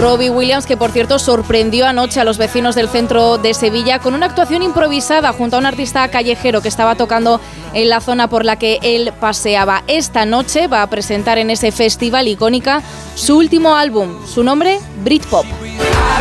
Robbie Williams, que por cierto sorprendió anoche a los vecinos del centro de Sevilla con una actuación improvisada junto a un artista callejero que estaba tocando en la zona por la que él paseaba. Esta noche va a presentar en ese festival icónica su último álbum, su nombre, Britpop.